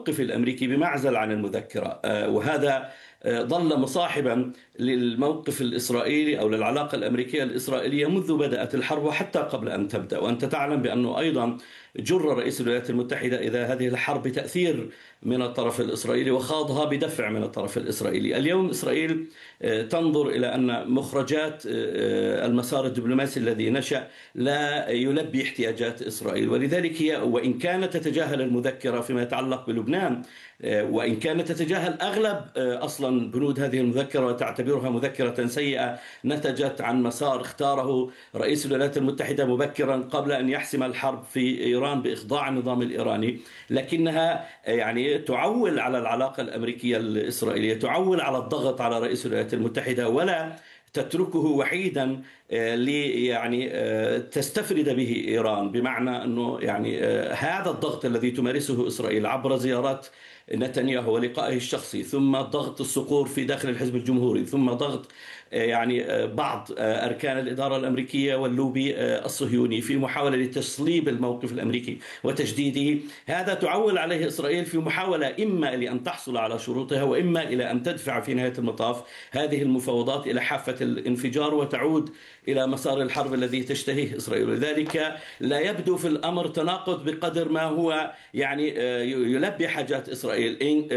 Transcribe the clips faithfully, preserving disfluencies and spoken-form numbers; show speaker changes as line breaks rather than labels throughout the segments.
الموقف الأمريكي بمعزل عن المذكرة، وهذا ظل مصاحبا للموقف الإسرائيلي أو للعلاقة الأمريكية الإسرائيلية منذ بدأت الحرب وحتى قبل أن تبدأ. وأنت تعلم بأنه أيضا جر رئيس الولايات المتحدة إلى هذه الحرب بتأثير من الطرف الإسرائيلي وخاضها بدفع من الطرف الإسرائيلي. اليوم إسرائيل تنظر إلى أن مخرجات المسار الدبلوماسي الذي نشأ لا يلبي احتياجات إسرائيل، ولذلك هي وإن كانت تتجاهل المذكرة فيما يتعلق بلبنان، وإن كانت تتجاهل أغلب أصلا بنود هذه المذكرة وتعتبرها مذكرة سيئة نتجت عن مسار اختاره رئيس الولايات المتحدة مبكرا قبل أن يحسم الحرب في إيران بإخضاع النظام الإيراني، لكنها يعني تعول على العلاقة الأمريكية الإسرائيلية، تعول على الضغط على رئيس الولايات المتحدة، ولا تتركه وحيدا لي يعني تستفرد به إيران. بمعنى أنه يعني هذا الضغط الذي تمارسه إسرائيل عبر زيارات نتنياهو ولقائه الشخصي، ثم ضغط الصقور في داخل الحزب الجمهوري، ثم ضغط يعني بعض أركان الإدارة الأمريكية واللوبي الصهيوني في محاولة لتصليب الموقف الأمريكي وتجديده، هذا تعول عليه إسرائيل في محاولة إما لأن تحصل على شروطها وإما إلى أن تدفع في نهاية المطاف هذه المفاوضات إلى حافة الانفجار وتعود إلى مسار الحرب الذي تشتهيه إسرائيل. لذلك لا يبدو في الأمر تناقض بقدر ما هو يعني يلبي حاجات إسرائيل.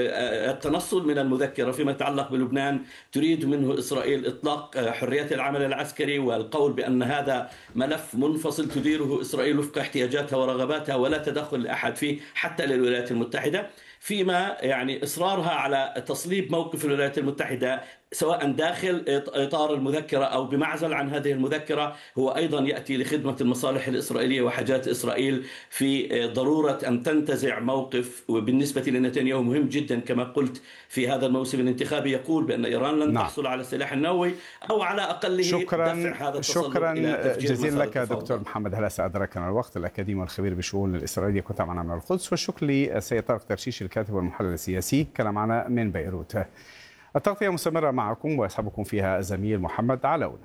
التنصل من المذكرة فيما يتعلق بلبنان تريد منه إسرائيل إطلاق حريات العمل العسكري والقول بأن هذا ملف منفصل تديره إسرائيل وفق احتياجاتها ورغباتها ولا تدخل لأحد فيه حتى للولايات المتحدة، فيما يعني إصرارها على تصليب موقف الولايات المتحدة سواء داخل إطار المذكرة أو بمعزل عن هذه المذكرة هو أيضا يأتي لخدمة المصالح الإسرائيلية وحاجات إسرائيل في ضرورة أن تنتزع موقف. وبالنسبة لنتنياهو مهم جدا كما قلت في هذا الموسم الانتخابي يقول بأن إيران لن نعم. تحصل على السلاح النووي أو على أقله
شكرا
دفع هذا التصلب.
شكرا جزيلا لك دكتور محمد. هلا سأدركنا الوقت. الأكاديمي والخبير بالشؤون الإسرائيلية كنت معنا من القدس، والشكر للسيد طارق ترشيش الكاتب والمحلل السياسي كان معنا من بيروت. التغطية مستمرة معكم ويصحبكم فيها الزميل محمد علونا.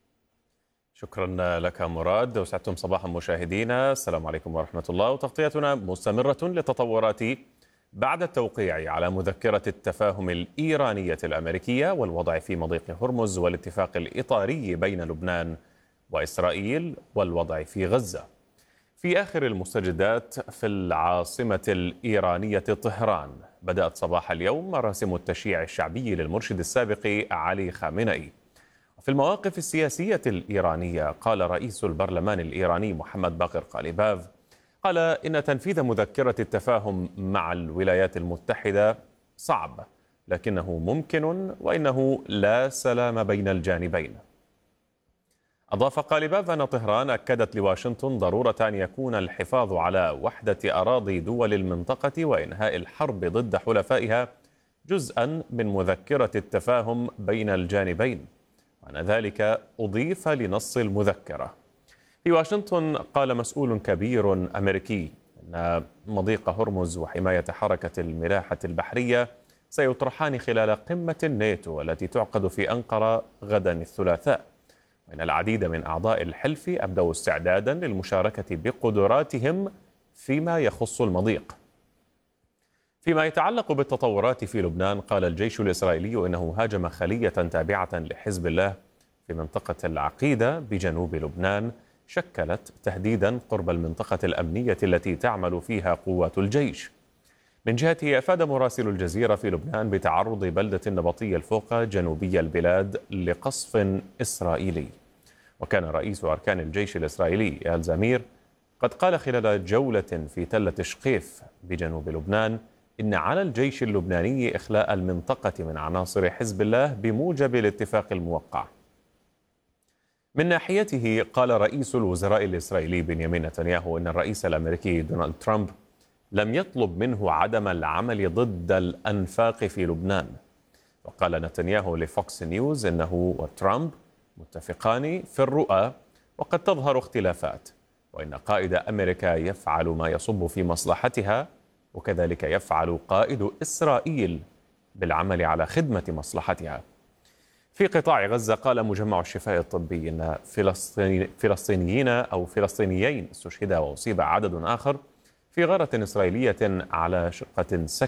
شكرا لك مراد، وسعدتم صباحا مشاهدينا. السلام عليكم ورحمة الله. وتغطيتنا مستمرة للتطورات بعد التوقيع على مذكرة التفاهم الإيرانية الأمريكية والوضع في مضيق هرمز والاتفاق الإطاري بين لبنان وإسرائيل والوضع في غزة. في آخر المستجدات في العاصمة الإيرانية طهران بدأت صباح اليوم مراسم التشييع الشعبي للمرشد السابق علي خامنئي. وفي المواقف السياسية الإيرانية قال رئيس البرلمان الإيراني محمد باقر قاليباف قال إن تنفيذ مذكرة التفاهم مع الولايات المتحدة صعب لكنه ممكن وإنه لا سلام بين الجانبين. أضاف قاليباف أن طهران أكدت لواشنطن ضرورة أن يكون الحفاظ على وحدة أراضي دول المنطقة وإنهاء الحرب ضد حلفائها جزءا من مذكرة التفاهم بين الجانبين، وأن ذلك أضيف لنص المذكرة. في واشنطن قال مسؤول كبير أمريكي أن مضيق هرمز وحماية حركة الملاحة البحرية سيطرحان خلال قمة الناتو التي تعقد في أنقرة غدا الثلاثاء، وإن العديد من أعضاء الحلف أبدوا استعدادا للمشاركة بقدراتهم فيما يخص المضيق. فيما يتعلق بالتطورات في لبنان قال الجيش الإسرائيلي إنه هاجم خلية تابعة لحزب الله في منطقة العقيدة بجنوب لبنان شكلت تهديدا قرب المنطقة الأمنية التي تعمل فيها قوات الجيش. من جهته أفاد مراسل الجزيرة في لبنان بتعرض بلدة النبطية الفوقة جنوبي البلاد لقصف إسرائيلي. وكان رئيس أركان الجيش الإسرائيلي إيال زمير قد قال خلال جولة في تلة شقيف بجنوب لبنان إن على الجيش اللبناني إخلاء المنطقة من عناصر حزب الله بموجب الاتفاق الموقع. من ناحيته قال رئيس الوزراء الإسرائيلي بنيامين نتنياهو إن الرئيس الأمريكي دونالد ترامب لم يطلب منه عدم العمل ضد الأنفاق في لبنان. وقال نتنياهو لفوكس نيوز إنه وترامب متفقان في الرؤى وقد تظهر اختلافات، وإن قائد أمريكا يفعل ما يصب في مصلحتها وكذلك يفعل قائد إسرائيل بالعمل على خدمة مصلحتها. في قطاع غزة قال مجمع الشفاء الطبي إن فلسطينيين أو فلسطينيين استشهدا وأصيب عدد آخر في غارة إسرائيلية على شقة سكنية